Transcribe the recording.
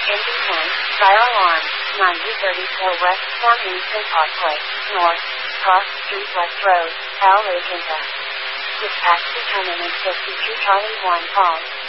Engine 10, fire alarm, 9034 West San Jose Parkway, North, Cross Street West Road, El Rey Quinta. Dispatch determinant 52 Charlie 1 calls.